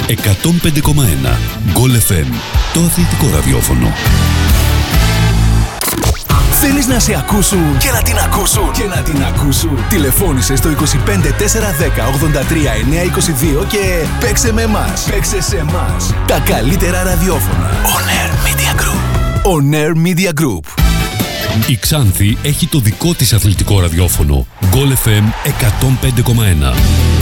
105,1 Goal FM, το αθλητικό ραδιόφωνο. Θέλεις να σε ακούσουν και να την ακούσουν και να την ακούσουν? Τηλεφώνησε στο 25410 83 922 και παίξε με εμάς. Παίξε σε εμάς. Τα καλύτερα ραδιόφωνα. On Air Media Group. On Air Media Group. Η Ξάνθη έχει το δικό της αθλητικό ραδιόφωνο. Goal FM 105,1.